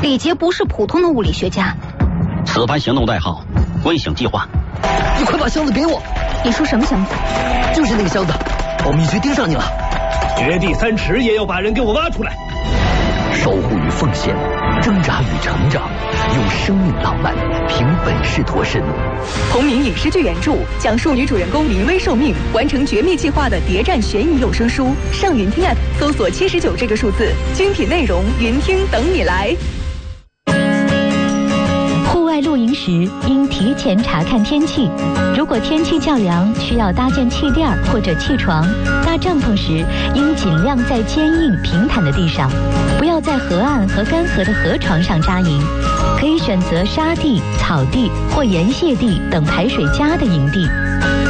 李杰不是普通的物理学家。 此番行动代号“龟醒计划”。 你快把箱子给我！ 你说什么箱子？ 就是那个箱子，保密局盯上你了。 掘地3尺也要把人给我挖出来。 守护与奉献，挣扎与成长，用生命浪漫，凭本事脱身。 同名影视剧原著讲述女主人公临危受命，完成绝密计划的谍战悬疑有声书。上云听 App 搜索79这个数字，精品内容云听等你来。 户外露营时应提前查看天气，如果天气较凉，需要搭建气垫或者气床。搭帐篷时应尽量在坚硬平坦的地上，不要在河岸和干涸的河床上扎营。可以选择沙地、草地或盐泻地等排水佳的营地。